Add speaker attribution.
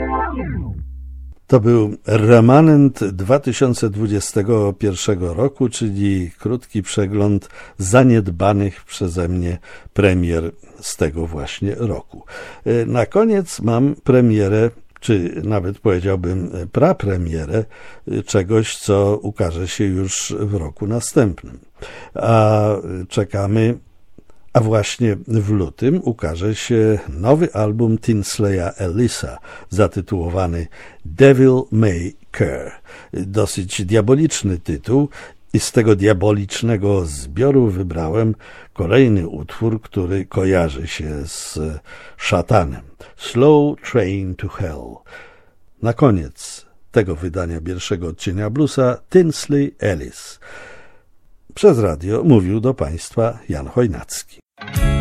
Speaker 1: To był remanent 2021 roku, czyli krótki przegląd zaniedbanych przeze mnie premier z tego właśnie roku. Na koniec mam premierę, czy nawet powiedziałbym prapremierę czegoś, co ukaże się już w roku następnym. A właśnie w lutym ukaże się nowy album Tinsleya Ellisa zatytułowany Devil May Care. Dosyć diaboliczny tytuł i z tego diabolicznego zbioru wybrałem kolejny utwór, który kojarzy się z szatanem. Slow Train to Hell. Na koniec tego wydania pierwszego odcienia bluesa Tinsley Ellis. Przez radio mówił do Państwa Jan Chojnacki.